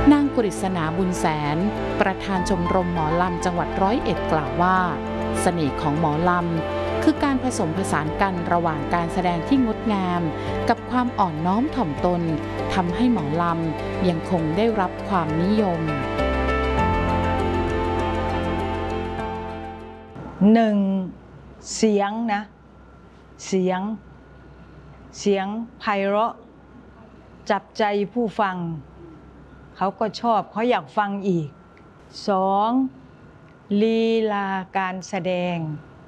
นางกฤษณาบุญแสนประธานชมรมหมอลำจังหวัด101กล่าวว่าเสน่ห์ของหมอลำคือการผสมผสานกันระหว่างการแสดงที่งดงามกับความอ่อนน้อมถ่อมตนทำให้หมอลำยังคงได้รับความนิยมหนึ่งเสียงนะเสียงไพเราะจับใจผู้ฟังเขาก็ชอบเขาอยากฟังอีกสองลีลาการแสดง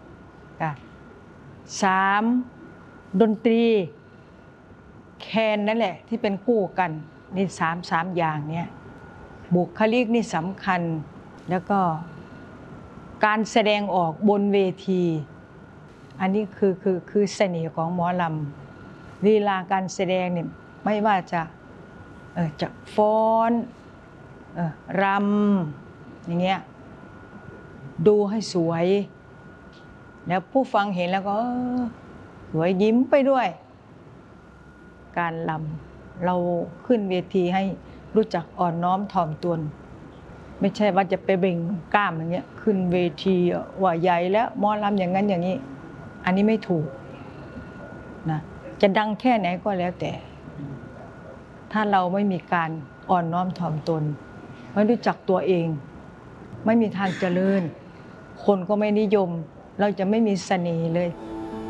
สามดนตรีแคนนั่นแหละที่เป็นคู่กันนี่สามอย่างเนี้ยบุคลิกนี่สำคัญแล้วก็การแสดงออกบนเวทีอันนี้คือเสน่ห์ของหมอลำลีลาการแสดงเนี่ยไม่ว่าจะฟ้อนรำอย่างเงี้ยดูให้สวยแล้วผู้ฟังเห็นแล้วก็สวยยิ้มไปด้วยการรำเราขึ้นเวทีให้รู้จักอ่อนน้อมถ่อมตนไม่ใช่ว่าจะไปเบ่งกล้ามอย่างเงี้ยขึ้นเวทีว่าใหญ่แล้วหมอลำอย่างนั้นอย่างนี้อันนี้ไม่ถูกนะจะดังแค่ไหนก็แล้วแต่ถ้าเราไม่มีการอ่อนน้อมถ่อมตนไม่รู้จักตัวเองไม่มีทางเจริญคนก็ไม่นิยมเราจะไม่มีเสน่ห์เลย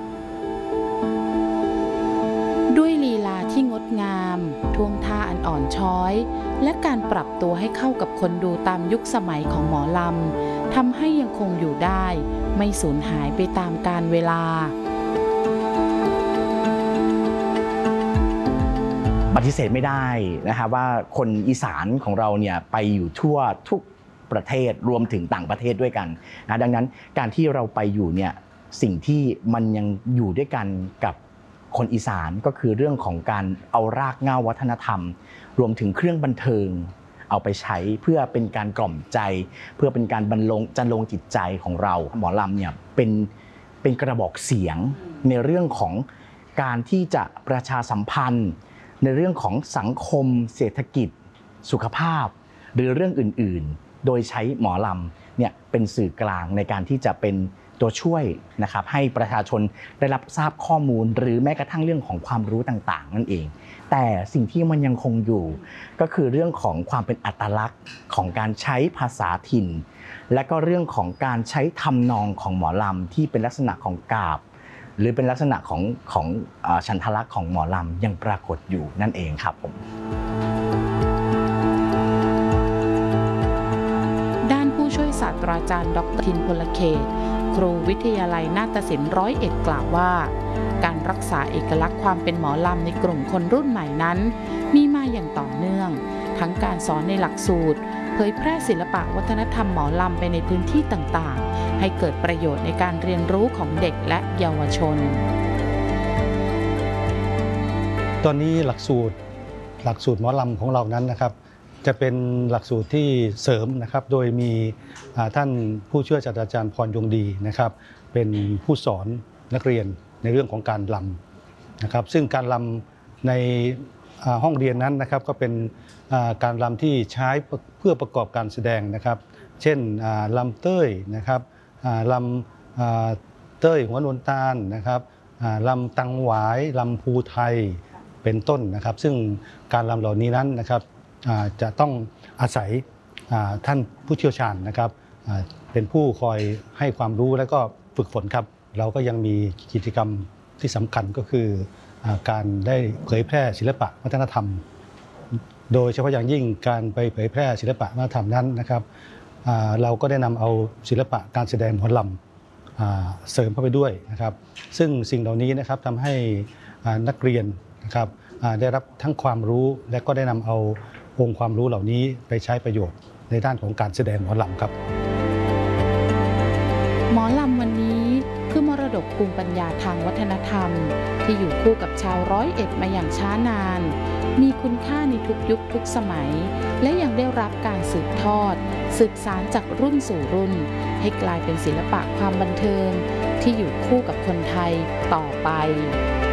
ด้วยลีลาที่งดงามท่วงท่าอันอ่อนช้อยและการปรับตัวให้เข้ากับคนดูตามยุคสมัยของหมอลำทำให้ยังคงอยู่ได้ไม่สูญหายไปตามกาลเวลาปฏิเสธไม่ได้นะครับว่าคนอีสานของเราเนี่ยไปอยู่ทั่วทุกประเทศรวมถึงต่างประเทศด้วยกันนะดังนั้นการที่เราไปอยู่เนี่ยสิ่งที่มันยังอยู่ด้วยกันกับคนอีสานก็คือเรื่องของการเอารากเหง้าวัฒนธรรมรวมถึงเครื่องบันเทิงเอาไปใช้เพื่อเป็นการกล่อมใจเพื่อเป็นการจันลงจิตใจของเราหมอลำเนี่ยเป็นกระบอกเสียงในเรื่องของการที่จะประชาสัมพันธ์ในเรื่องของสังคมเศรษฐกิจสุขภาพหรือเรื่องอื่นๆโดยใช้หมอลำเนี่ยเป็นสื่อกลางในการที่จะเป็นตัวช่วยนะครับให้ประชาชนได้รับทราบข้อมูลหรือแม้กระทั่งเรื่องของความรู้ต่างๆนั่นเองแต่สิ่งที่มันยังคงอยู่ก็คือเรื่องของความเป็นอัตลักษณ์ของการใช้ภาษาถิ่นและก็เรื่องของการใช้ทำนองของหมอลำที่เป็นลักษณะของกาบหรือเป็นลักษณะของฉันทลักษณ์ของหมอลำยังปรากฏอยู่นั่นเองครับผมด้านผู้ช่วยศาสตราจารย์ดร.ทินพลเขตครูวิทยาลัยนาฏศิลป์101กล่าวว่าการรักษาเอกลักษณ์ความเป็นหมอลำในกลุ่มคนรุ่นใหม่นั้นมีมาอย่างต่อเนื่องทั้งการสอนในหลักสูตรเผยแพร่ศิลปะวัฒนธรรมหมอลำไปในพื้นที่ต่างๆให้เกิดประโยชน์ในการเรียนรู้ของเด็กและเยาวชนตอนนี้หลักสูตรหมอลำของเรานั้นนะครับจะเป็นหลักสูตรที่เสริมนะครับโดยมีท่านผู้ช่วยศาสตราจารย์พรยงดีนะครับเป็นผู้สอนนักเรียนในเรื่องของการรำนะครับซึ่งการรำในห้องเรียนนั้นนะครับก็เป็นการรำที่ใช้เพื่อประกอบการแสดงนะครับเช่นรำเต้ยนะครับรำเต้ยหัวนวลตาลนะครับรำตังหวายรำภูไทยเป็นต้นนะครับซึ่งการรำเหล่านี้นั้นนะครับจะต้องอาศัยท่านผู้เชี่ยวชาญนะครับเป็นผู้คอยให้ความรู้และก็ฝึกฝนครับเราก็ยังมีกิจกรรมที่สำคัญก็คือการได้เผยแพร่ศิลปะวัฒนธรรมโดยเฉพาะอย่างยิ่งการไปเผยแพร่ศิลปะวัฒนธรรมนั้นนะครับเราก็ได้นำเอาศิลปะการแสดงหมอลำเสริมเข้าไปด้วยนะครับซึ่งสิ่งเหล่านี้นะครับทำให้นักเรียนนะครับได้รับทั้งความรู้และก็ได้นำเอาองค์ความรู้เหล่านี้ไปใช้ประโยชน์ในด้านของการแสดงหมอลำครับหมอลำวันนี้คือมรดกภูมิปัญญาทางวัฒนธรรมที่อยู่คู่กับชาว101มาอย่างช้านานมีคุณค่าในทุกยุคทุกสมัยและยังได้รับการสืบทอดสืบสานจากรุ่นสู่รุ่นให้กลายเป็นศิลปะความบันเทิงที่อยู่คู่กับคนไทยต่อไป